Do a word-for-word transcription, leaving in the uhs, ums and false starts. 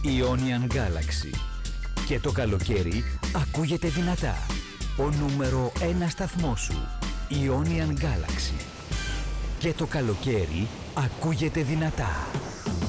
Ionian Galaxy. Και το καλοκαίρι ακούγεται δυνατά. Ο νούμερο ένα σταθμός σου. Ionian Galaxy. Και το καλοκαίρι ακούγεται δυνατά.